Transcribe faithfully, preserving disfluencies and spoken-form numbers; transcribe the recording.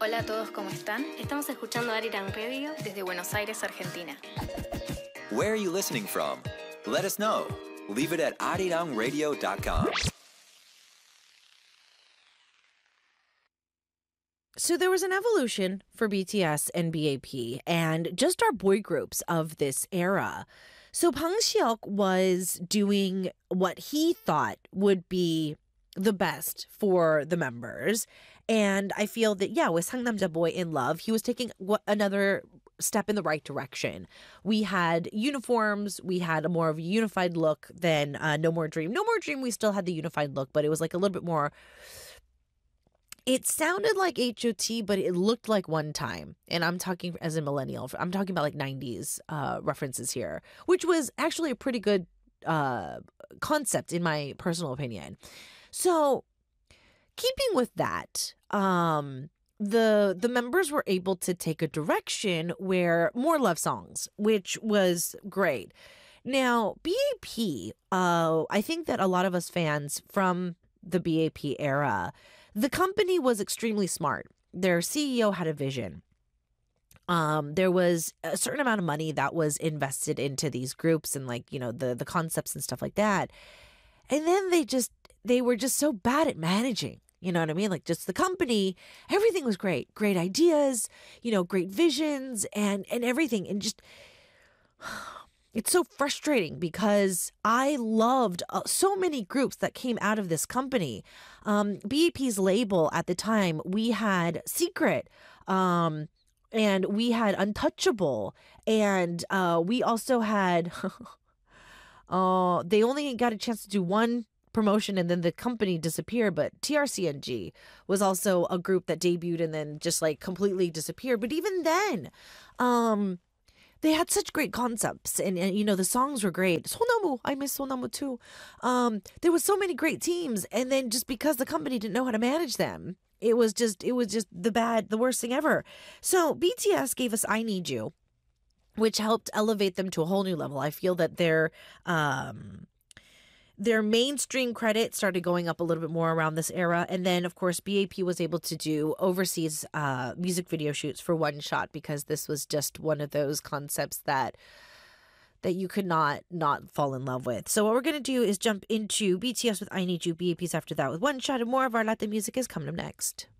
Hola a todos, ¿cómo están? Estamos escuchando Arirang Radio desde Buenos Aires, Argentina. Where are you listening from? Let us know. Leave it at arirang radio dot com. So there was an evolution for B T S and B A P and just our boy groups of this era. So Bang Si-hyuk was doing what he thought would be the best for the members. And I feel that, yeah, with Sangnamja Boy in Love, he was taking what, another step in the right direction. We had uniforms. We had a more of a unified look than uh, No More Dream. No More Dream, we still had the unified look, but it was like a little bit more... It sounded like H O T, but it looked like One Time. And I'm talking as a millennial. I'm talking about like nineties uh, references here, which was actually a pretty good uh, concept in my personal opinion. So keeping with that, um, the the members were able to take a direction where more love songs, which was great. Now, B A P, uh, I think that a lot of us fans from the B A P era, the company was extremely smart. Their C E O had a vision. Um, there was a certain amount of money that was invested into these groups and like, you know, the the concepts and stuff like that. And then they just, they were just so bad at managing. You know what I mean? Like just the company, everything was great. Great ideas, you know, great visions and, and everything. And just, it's so frustrating because I loved uh, so many groups that came out of this company. Um, B A P's label at the time, we had Secret, um, and we had Untouchable, and uh, we also had, uh, they only got a chance to do one promotion and then the company disappeared, but T R C N G was also a group that debuted and then just like completely disappeared. But even then, um, they had such great concepts and, and, you know, the songs were great. Sonamu, I miss Sonamu too. Um, there was so many great teams. And then just because the company didn't know how to manage them, it was just, it was just the bad, the worst thing ever. So B T S gave us I Need You, which helped elevate them to a whole new level. I feel that their, um, their mainstream credit started going up a little bit more around this era. And then, of course, B A P was able to do overseas uh, music video shoots for One Shot because this was just one of those concepts that that you could not not fall in love with. So what we're going to do is jump into B T S with I Need You, B A P's after that with One Shot, and more of our Latin music is coming up next.